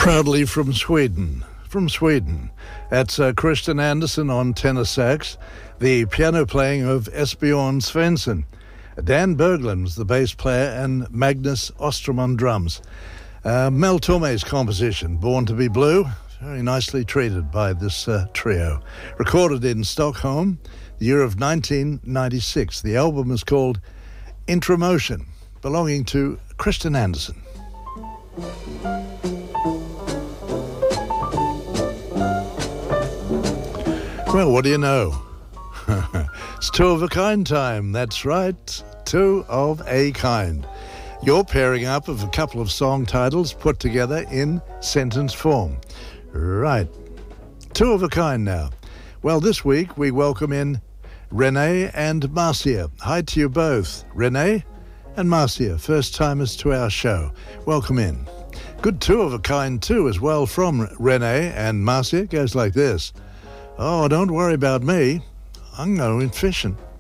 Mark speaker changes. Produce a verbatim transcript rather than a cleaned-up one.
Speaker 1: Proudly from Sweden. From Sweden. That's uh, Christian Andersson on tenor sax, the piano playing of Esbjörn Svensson. Dan Berglund's the bass player, and Magnus Ostrom on drums. Uh, Mel Torme's composition, Born to be Blue, very nicely treated by this uh, trio. Recorded in Stockholm, the year of nineteen ninety-six. The album is called Intramotion, belonging to Christian Andersson. Well, what do you know? It's two of a kind time. That's right, two of a kind. Your pairing up of a couple of song titles put together in sentence form. Right, two of a kind now. Well, this week we welcome in Renee and Marcia. Hi to you both, Renee and Marcia, first timers to our show. Welcome in. Good two of a kind too as well from Renee and Marcia. It goes like this. Oh, don't worry about me. I'm going fishing.